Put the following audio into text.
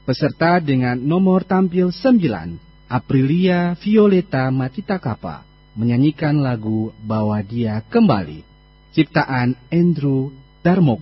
Peserta dengan nomor tampil 9, Aprilia Violeta Matitakapa, menyanyikan lagu Bawa Dia Kembali, ciptaan Andrew Darmoko.